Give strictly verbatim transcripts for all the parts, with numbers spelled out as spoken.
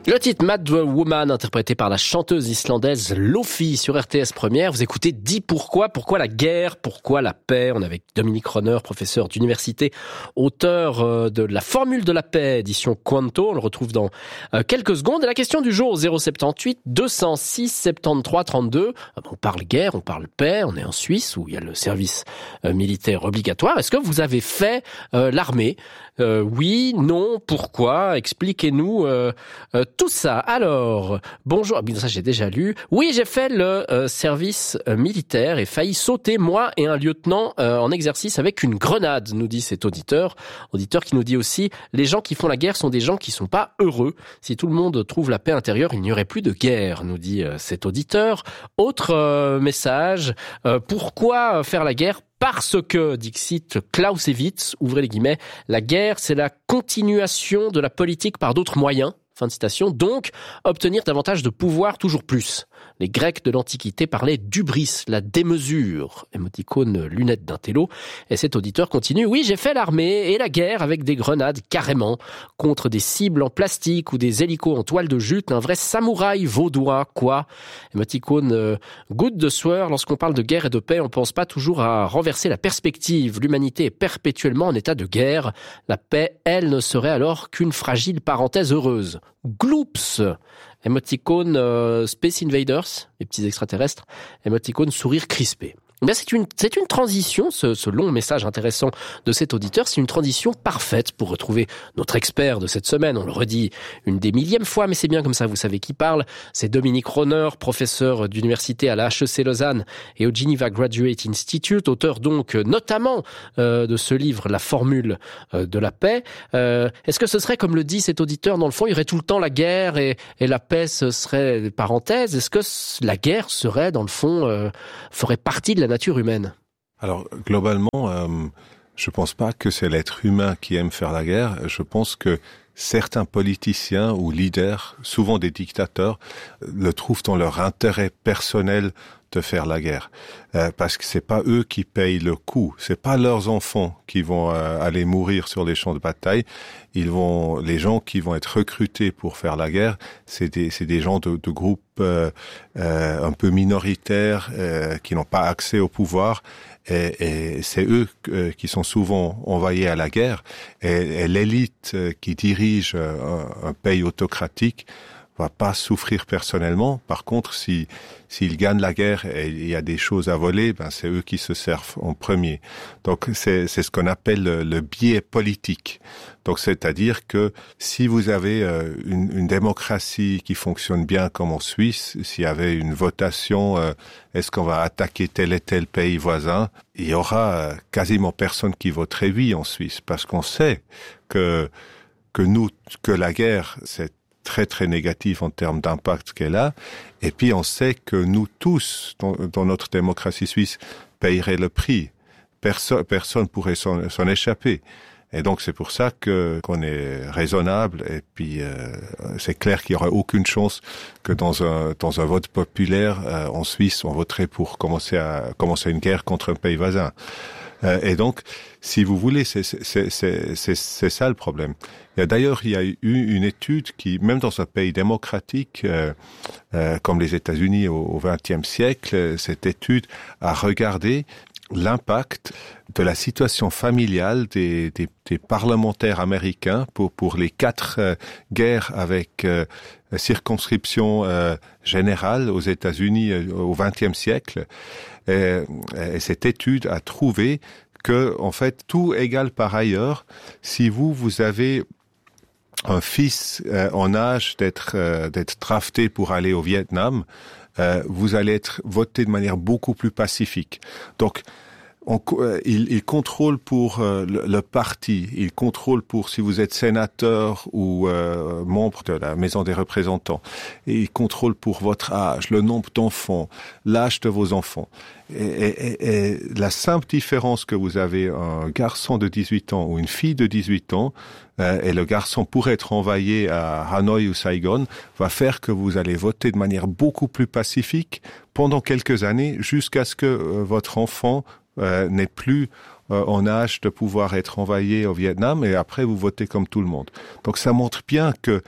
Le titre Mad Woman, interprété par la chanteuse islandaise Lofi sur R T S Première. Vous écoutez Dis pourquoi, pourquoi la guerre, pourquoi la paix. On est avec Dominique Ronner, professeur d'université, auteur de La Formule de la paix, édition Quanto. On le retrouve dans quelques secondes. Et la question du jour, zéro soixante-huit deux cent six soixante-treize trente-deux. On parle guerre, on parle paix, on est en Suisse où il y a le service militaire obligatoire. Est-ce que vous avez fait euh, l'armée ? euh, Oui, non, pourquoi ? Expliquez-nous euh, euh, tout ça. Alors, bonjour. Ah, ça j'ai déjà lu. Oui, j'ai fait le euh, service euh, militaire et failli sauter, moi et un lieutenant euh, en exercice avec une grenade, nous dit cet auditeur. Auditeur qui nous dit aussi, les gens qui font la guerre sont des gens qui sont pas heureux. Si tout le monde trouve la paix intérieure, il n'y aurait plus de guerre, nous dit euh, cet auditeur. Autre euh, message, euh, pourquoi faire la guerre ? Parce que, dixit Clausewitz, ouvrez les guillemets, la guerre, c'est la continuation de la politique par d'autres moyens. Fin de citation. Donc, obtenir davantage de pouvoir, toujours plus. Les Grecs de l'Antiquité parlaient d'hubris, la démesure. Émoticône lunette d'un télo. Et cet auditeur continue. Oui, j'ai fait l'armée et la guerre avec des grenades, carrément. Contre des cibles en plastique ou des hélicos en toile de jute. Un vrai samouraï vaudois, quoi. Émoticône euh, goutte de sueur. Lorsqu'on parle de guerre et de paix, on pense pas toujours à renverser la perspective. L'humanité est perpétuellement en état de guerre. La paix, elle, ne serait alors qu'une fragile parenthèse heureuse. Gloops, émoticône euh, Space Invaders, les petits extraterrestres, émoticône sourire crispé. Eh bien, c'est une, c'est une transition, ce, ce long message intéressant de cet auditeur, c'est une transition parfaite pour retrouver notre expert de cette semaine. On le redit une des millièmes fois, mais c'est bien comme ça, vous savez qui parle. C'est Dominique Ronner, professeur d'université à la H E C Lausanne et au Geneva Graduate Institute, auteur donc notamment euh, de ce livre, La Formule euh, de la paix. Euh, est-ce que ce serait, comme le dit cet auditeur, dans le fond, il y aurait tout le temps la guerre et, et la paix, ce serait des parenthèses. Est-ce que la guerre serait, dans le fond, euh, ferait partie de la nature humaine? Alors, globalement, euh, je pense pas que c'est l'être humain qui aime faire la guerre. Je pense que certains politiciens ou leaders, souvent des dictateurs, le trouvent dans leur intérêt personnel de faire la guerre, euh, parce que c'est pas eux qui payent le coût, c'est pas leurs enfants qui vont euh, aller mourir sur les champs de bataille. Ils vont, les gens qui vont être recrutés pour faire la guerre, c'est des, c'est des gens de, de groupes euh, euh, un peu minoritaires euh, qui n'ont pas accès au pouvoir. Et, et c'est eux euh, qui sont souvent envoyés à la guerre. Et, et l'élite euh, qui dirige euh, un, un pays autocratique va pas souffrir personnellement. Par contre, si s'ils gagnent la guerre et il y a des choses à voler, ben c'est eux qui se servent en premier. Donc c'est c'est ce qu'on appelle le, le biais politique. Donc c'est-à-dire que si vous avez euh, une, une démocratie qui fonctionne bien comme en Suisse, s'il y avait une votation, euh, est-ce qu'on va attaquer tel et tel pays voisin, il y aura euh, quasiment personne qui voterait oui en Suisse, parce qu'on sait que que nous que la guerre c'est très très négatif en termes d'impact qu'elle a, et puis on sait que nous tous, dans, dans notre démocratie suisse, paieraient le prix. Personne personne pourrait s'en, s'en échapper. Et donc c'est pour ça que qu'on est raisonnable, et puis euh, c'est clair qu'il y aurait aucune chance que dans un dans un vote populaire euh, en Suisse on voterait pour commencer à commencer une guerre contre un pays voisin. Euh, et donc, si vous voulez, c'est, c'est, c'est, c'est, c'est, c'est ça le problème. Il y a, d'ailleurs, il y a eu une étude qui, même dans un pays démocratique euh, euh, comme les États-Unis au vingtième siècle, cette étude a regardé l'impact de la situation familiale des, des, des parlementaires américains pour, pour les quatre euh, guerres avec euh, circonscription euh, générale aux États-Unis euh, au vingtième siècle. Et, et cette étude a trouvé que, en fait, tout égal par ailleurs, si vous, vous avez un fils euh, en âge d'être, euh, d'être drafté pour aller au Vietnam, euh, vous allez être voté de manière beaucoup plus pacifique. Donc, On, euh, il, il contrôle pour euh, le, le parti, il contrôle pour si vous êtes sénateur ou euh, membre de la Maison des représentants, et il contrôle pour votre âge, le nombre d'enfants, l'âge de vos enfants. Et, et, et la simple différence que vous avez un garçon de dix-huit ans ou une fille de dix-huit ans, euh, et le garçon pourrait être envoyé à Hanoï ou Saigon, va faire que vous allez voter de manière beaucoup plus pacifique pendant quelques années, jusqu'à ce que euh, votre enfant Euh, n'est plus euh, en âge de pouvoir être envoyé au Vietnam, et après vous votez comme tout le monde. Donc ça montre bien que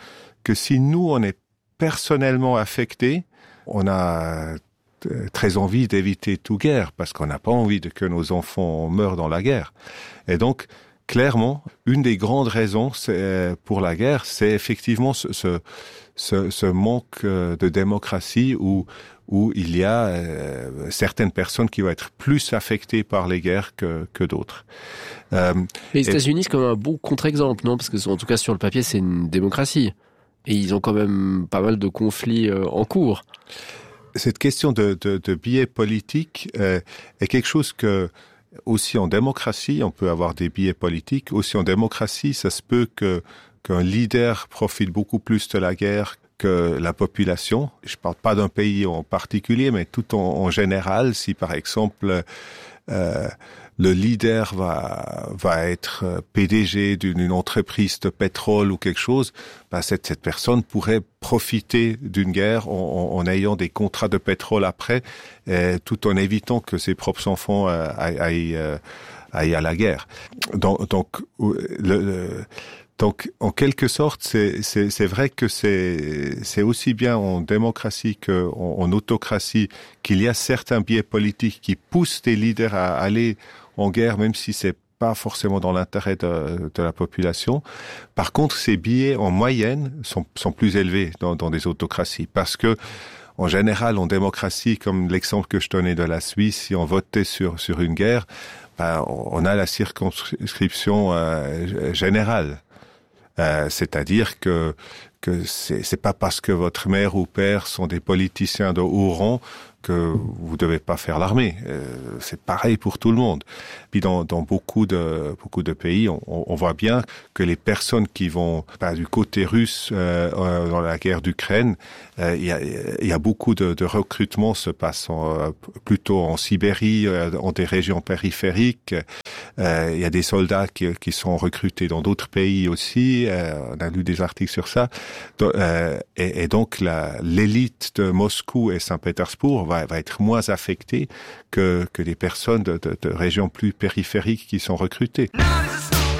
que si nous, on est personnellement affectés, on a très envie d'éviter toute guerre, parce qu'on n'a pas envie de que nos enfants meurent dans la guerre. Et donc, clairement, une des grandes raisons c'est, pour la guerre, c'est effectivement ce, ce, ce, ce manque de démocratie où, où il y a euh, certaines personnes qui vont être plus affectées par les guerres que, que d'autres. Euh, les États-Unis, et... c'est comme un bon contre-exemple, non? Parce que, en tout cas, sur le papier, c'est une démocratie. Et ils ont quand même pas mal de conflits euh, en cours. Cette question de, de, de biais politique euh, est quelque chose que, aussi en démocratie, on peut avoir des biais politiques. Aussi en démocratie, ça se peut que qu'un leader profite beaucoup plus de la guerre que la population. Je ne parle pas d'un pays en particulier, mais tout en, en général, si par exemple euh, le leader va va être P D G d'une entreprise de pétrole ou quelque chose, ben cette cette personne pourrait profiter d'une guerre en, en, en ayant des contrats de pétrole après, euh, tout en évitant que ses propres enfants euh, aillent, aillent, euh, aillent à la guerre. Donc, donc le, le Donc, en quelque sorte, c'est, c'est, c'est vrai que c'est, c'est aussi bien en démocratie qu'en en autocratie qu'il y a certains biais politiques qui poussent des leaders à aller en guerre, même si c'est pas forcément dans l'intérêt de, de la population. Par contre, ces biais, en moyenne, sont, sont plus élevés dans, dans des autocraties. Parce que, en général, en démocratie, comme l'exemple que je donnais de la Suisse, si on votait sur, sur une guerre, ben, on a la circonscription euh, générale. Euh, c'est-à-dire que que c'est c'est pas parce que votre mère ou père sont des politiciens de haut rang que vous devez pas faire l'armée. Euh, c'est pareil pour tout le monde. Puis dans dans beaucoup de beaucoup de pays, on, on voit bien que les personnes qui vont bah, du côté russe euh, dans la guerre d'Ukraine, euh, il y a il y a beaucoup de, de recrutement se passe en, plutôt en Sibérie, euh, dans des régions périphériques. Euh, il y a des soldats qui, qui sont recrutés dans d'autres pays aussi. Euh, on a lu des articles sur ça. Donc, euh, et, et donc, la, l'élite de Moscou et Saint-Pétersbourg va, va être moins affectée que, que les personnes de, de, de régions plus périphériques qui sont recrutées.